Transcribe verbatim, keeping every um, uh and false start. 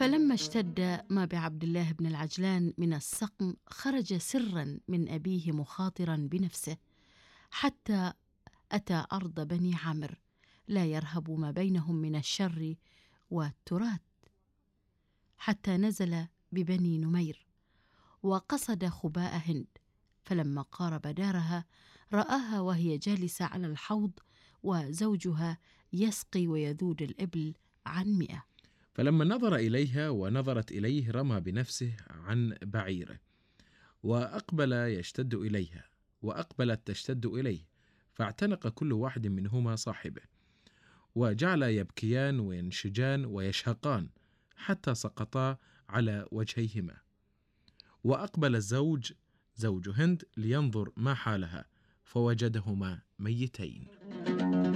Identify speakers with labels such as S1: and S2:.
S1: فلما اشتد ما بعبد الله بن العجلان من السقم خرج سرا من أبيه مخاطرا بنفسه حتى أتى أرض بني عمرو لا يرهب ما بينهم من الشر والتراث، حتى نزل ببني نمير وقصد خباء هند، فلما قارب دارها رآها وهي جالسة على الحوض وزوجها يسقي ويذود الإبل عن مئة.
S2: فلما نظر إليها ونظرت إليه رمى بنفسه عن بعيره، وأقبل يشتد إليها وأقبلت تشتد إليه، فاعتنق كل واحد منهما صاحبه، وجعل يبكيان وينشجان ويشهقان حتى سقطا على وجهيهما. وأقبل الزوج زوج هند لينظر ما حالها، فوجدهما ميتين.